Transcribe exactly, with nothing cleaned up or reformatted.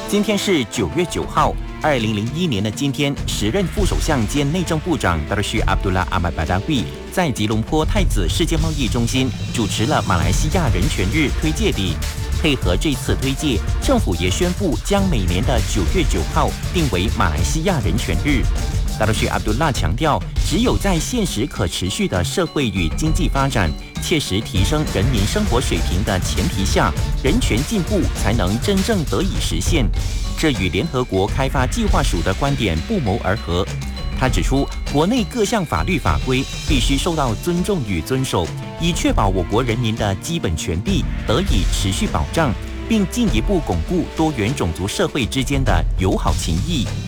今天是九月九号，二零零一年的今天，时任副首相兼内政部长达尔须阿卜杜拉阿麦巴达维在吉隆坡太子世界贸易中心主持了马来西亚人权日推介礼。配合这次推介，政府也宣布将每年的九月九号定为马来西亚人权日。达尔须阿卜杜拉强调，只有在现实可持续的社会与经济发展，切实提升人民生活水平的前提下，人权进步才能真正得以实现。这与联合国开发计划署的观点不谋而合。他指出，国内各项法律法规必须受到尊重与遵守，以确保我国人民的基本权利得以持续保障，并进一步巩固多元种族社会之间的友好情谊。